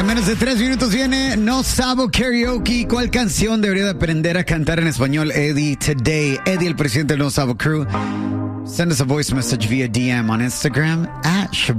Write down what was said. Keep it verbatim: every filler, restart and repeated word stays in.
En menos de tres minutos viene No Sabo Karaoke. ¿Cuál canción debería de aprender a cantar en español Eddie today? Eddie, el presidente del No Sabo Crew. Send us a voice message via D M on Instagram at